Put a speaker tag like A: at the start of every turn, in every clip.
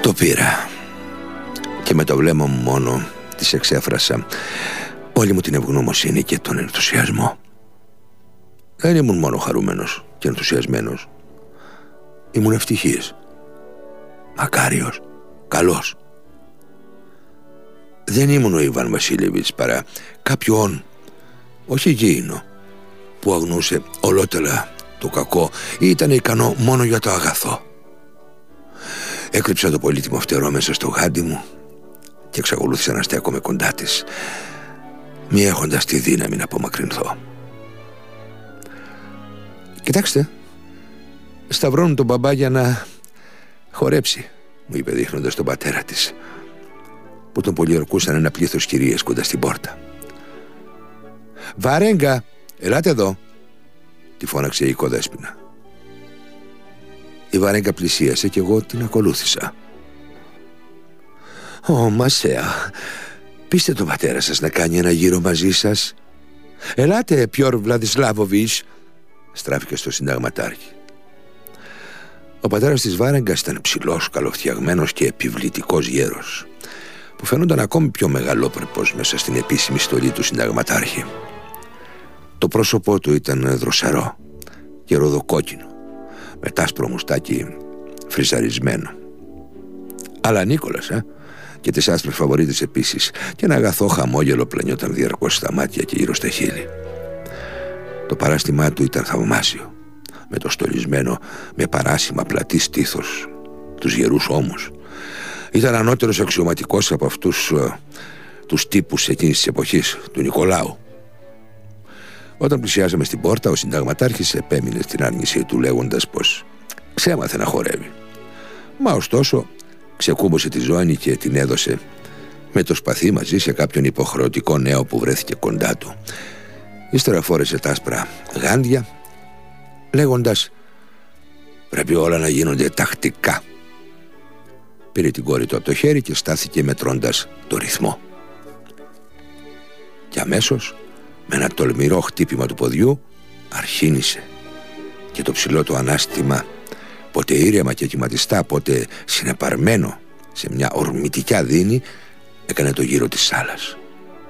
A: Το πήρα και με το βλέμμα μου μόνο της εξέφρασα όλη μου την ευγνωμοσύνη και τον ενθουσιασμό. Δεν ήμουν μόνο χαρούμενος και ενθουσιασμένος. Ήμουν ευτυχής, μακάριος, καλός. Δεν ήμουν ο Ιβάν Βασίλεβιτς παρά κάποιον, όχι γήινο, που αγνούσε ολότελα το κακό ή ήταν ικανό μόνο για το αγαθό. Έκρυψα το πολύτιμο φτερό μέσα στο γάντι μου και εξακολούθησα να στέκομαι κοντά της, μη έχοντας τη δύναμη να απομακρυνθώ. «Κοιτάξτε, σταυρώνουν τον μπαμπά για να χορέψει», μου είπε δείχνοντας τον πατέρα της, που τον πολιορκούσαν ένα πλήθος κυρίες κοντά στην πόρτα. «Βαρέγκα, ελάτε εδώ», τη φώναξε η οικοδέσποινα. Η Βαρέγκα πλησίασε και εγώ την ακολούθησα. «Ω, Μασέα, πείστε τον πατέρα σας να κάνει ένα γύρο μαζί σας. Ελάτε, Πιόρ Βλαδισλάβοβιτς», στράφηκε στο συνταγματάρχη. Ο πατέρας της Βάρεγκας ήταν ψηλός, καλοφτιαγμένος και επιβλητικός γέρος, που φαίνονταν ακόμη πιο μεγαλόπρεπος μέσα στην επίσημη στολή του συνταγματάρχη. Το πρόσωπό του ήταν δροσερό και ροδοκόκκινο, με τάσπρο μουστάκι φριζαρισμένο. Αλλά Νίκολας, και τις άσπρες φαβορίτες επίσης, και ένα αγαθό χαμόγελο πλανιόταν διαρκώς στα μάτια και γύρω στα χείλη. Το παράστημά του ήταν θαυμάσιο, με το στολισμένο με παράσημα πλατή στήθος, τους γερούς ώμους. Ήταν ανώτερος αξιωματικός από αυτούς τους τύπους εκείνης της εποχής, του Νικολάου. Όταν πλησιάζαμε στην πόρτα, ο συνταγματάρχης επέμεινε στην άρνησή του, λέγοντας πως ξέμαθε να χορεύει. Μα ωστόσο ξεκούμποσε τη ζώνη και την έδωσε με το σπαθί μαζί σε κάποιον υποχρεωτικό νέο που βρέθηκε κοντά του. Ύστερα φόρεσε τα άσπρα γάντια, λέγοντας «Πρέπει όλα να γίνονται τακτικά». Πήρε την κόρη του από το χέρι και στάθηκε μετρώντας το ρυθμό. Και αμέσως, με ένα τολμηρό χτύπημα του ποδιού, αρχίνησε και το ψηλό του ανάστημα, πότε ήρεμα και κυματιστά, πότε συνεπαρμένο σε μια ορμητικιά δίνη, έκανε το γύρο της σάλας.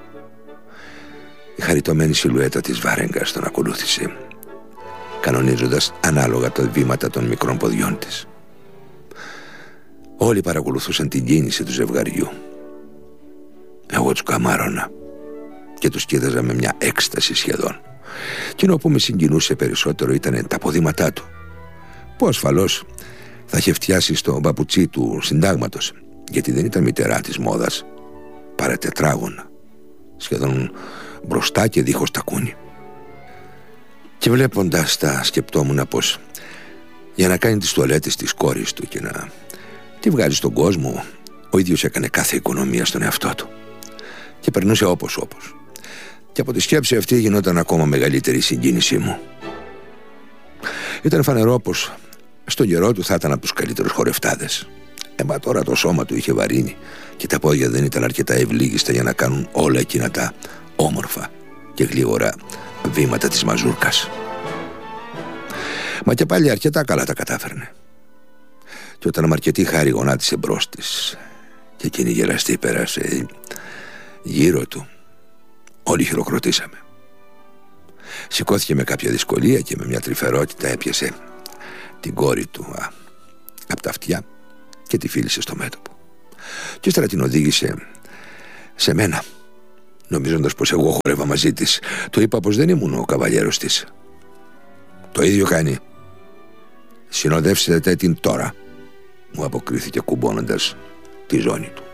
A: Η χαριτωμένη σιλουέτα της Βάρεγκας τον ακολούθησε, κανονίζοντας ανάλογα τα βήματα των μικρών ποδιών της. Όλοι παρακολουθούσαν την κίνηση του ζευγαριού. Εγώ τους καμάρωνα και τους κοίταζα με μια έκσταση σχεδόν. Εκείνο που με συγκινούσε περισσότερο ήταν τα ποδήματά του, που ασφαλώς θα είχε φτιάσει στο παπουτσί του συντάγματος, γιατί δεν ήταν μητερά της μόδας, παρά τετράγωνα, σχεδόν μπροστά και δίχως τακούνι. Και βλέποντας τα σκεπτόμουν πως για να κάνει τις τουαλέτες της κόρης του και να τη βγάλει στον κόσμο, ο ίδιος έκανε κάθε οικονομία στον εαυτό του και περνούσε όπως. Και από τη σκέψη αυτή γινόταν ακόμα μεγαλύτερη η συγκίνησή μου. Ήταν φανερό πως στον καιρό του θα ήταν από τους καλύτερους χορευτάδες. Μα τώρα το σώμα του είχε βαρύνει και τα πόδια δεν ήταν αρκετά ευλίγιστα για να κάνουν όλα εκείνα τα όμορφα και γλίγορα βήματα της μαζούρκας. Μα και πάλι αρκετά καλά τα κατάφερνε. Και όταν με αρκετή χάρη γονάτισε μπρος της και εκείνη γελαστή πέρασε γύρω του, όλοι χειροκροτήσαμε. Σηκώθηκε με κάποια δυσκολία και με μια τρυφερότητα έπιασε την κόρη του από τα αυτιά και τη φίλησε στο μέτωπο. Και ύστερα την οδήγησε σε μένα, νομίζοντας πως εγώ χορεύα μαζί της. Του είπα πως δεν ήμουν ο καβαλιέρος της. «Το ίδιο κάνει. Συνοδεύσετε την τώρα», μου αποκρίθηκε κουμπώνοντας τη ζώνη του.